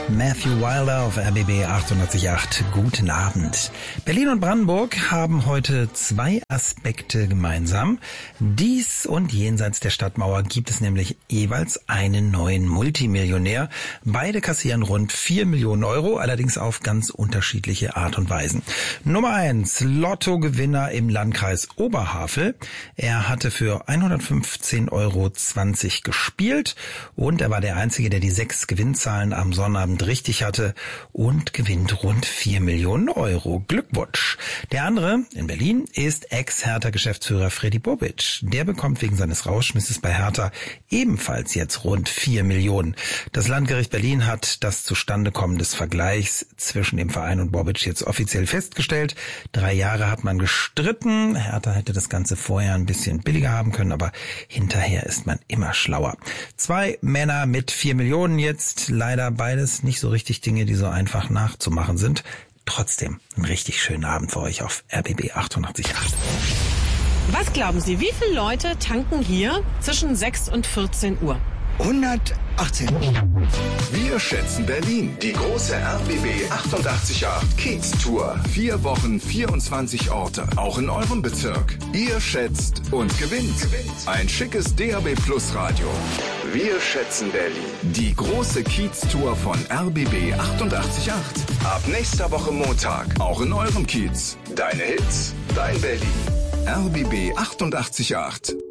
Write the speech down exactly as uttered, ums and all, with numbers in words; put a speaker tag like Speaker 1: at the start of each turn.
Speaker 1: Matthew Wilder auf R B B achtundachtzig Komma acht. Guten Abend. Berlin und Brandenburg haben heute zwei Aspekte gemeinsam. Dies und jenseits der Stadtmauer gibt es nämlich jeweils einen neuen Multimillionär. Beide kassieren rund vier Millionen Euro, allerdings auf ganz unterschiedliche Art und Weisen. Nummer eins, Lottogewinner im Landkreis Oberhavel. Er hatte für hundertfünfzehn Euro zwanzig gespielt und er war der Einzige, der die sechs Gewinnzahlen am Sonnabend richtig hatte und gewinnt rund vier Millionen Euro. Glückwunsch. Der andere in Berlin ist Ex-Hertha-Geschäftsführer Freddy Bobic. Der bekommt wegen seines Rauschmisses bei Hertha ebenfalls jetzt rund vier Millionen. Das Landgericht Berlin hat das Zustandekommen des Vergleichs zwischen dem Verein und Bobic jetzt offiziell festgestellt. Drei Jahre hat man gestritten. Hertha hätte das Ganze vorher ein bisschen billiger haben können, aber hinterher ist man immer schlauer. Zwei Männer mit vier Millionen jetzt. Leider beides nicht so richtig Dinge, die so einfach nachzumachen sind. Trotzdem einen richtig schönen Abend für euch auf R B B achtundachtzig Komma acht.
Speaker 2: Was glauben Sie, wie viele Leute tanken hier zwischen sechs und vierzehn Uhr?
Speaker 3: hundertachtzehn.
Speaker 4: Wir schätzen Berlin. Die große R B B achtundachtzig Komma acht Kiez Tour. Vier Wochen, vierundzwanzig Orte. Auch in eurem Bezirk. Ihr schätzt und gewinnt. Ein schickes D A B Plus Radio. Wir schätzen Berlin. Die große Kiez Tour von R B B achtundachtzig Komma acht. Ab nächster Woche Montag. Auch in eurem Kiez. Deine Hits, dein Berlin. R B B achtundachtzig Komma acht.